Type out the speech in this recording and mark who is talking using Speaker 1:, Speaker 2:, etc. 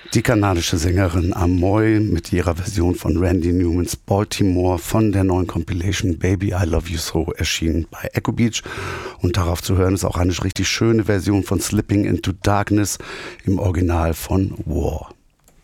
Speaker 1: Die kanadische Sängerin Amoy mit ihrer Version von Randy Newmans Baltimore von der neuen Compilation Baby I Love You So erschienen bei Echo Beach. Und darauf zu hören ist auch eine richtig schöne Version von Slipping Into Darkness im Original von War.